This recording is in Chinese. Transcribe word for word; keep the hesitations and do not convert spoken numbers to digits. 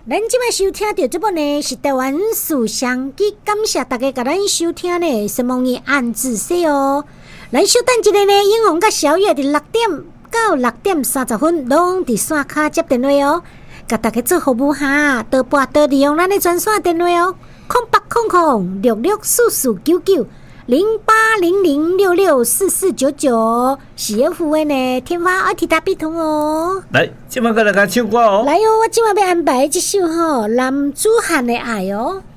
咱即摆收听到这部呢是台湾思想机，感谢大家甲咱收听呢，希望伊按字说哦。咱稍等一下呢，英红甲小月伫六点到六点三十分，拢伫线卡接电话哦，甲大家做服务哈，多拨多利用咱的专线电话哦，空八空空六六四四九九。零八零零六六四四九九，是要付的呢，天花阿提达比通哦。 来，今晚过来甲唱歌哦。 来哦，我今晚要安排这首吼男子汉的爱哦。